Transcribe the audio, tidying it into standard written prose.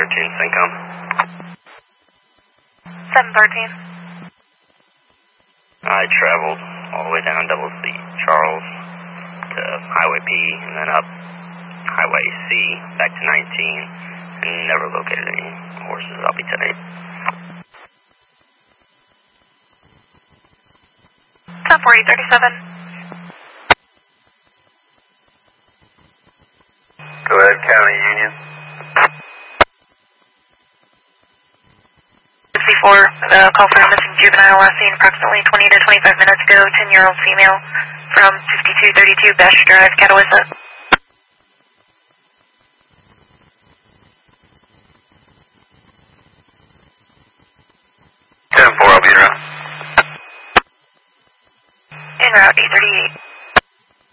Syncom. 713. I traveled all the way down Double C Charles to Highway P and then up Highway C back to 19 and never located any horses. I'll be tonight. 104037. Go ahead, County Union. 64, call for a missing juvenile last seen approximately 20 to 25 minutes ago, 10-year-old female from 5232 Bash Drive, Catawissa. 10-4, I'll be in route. En route, 838.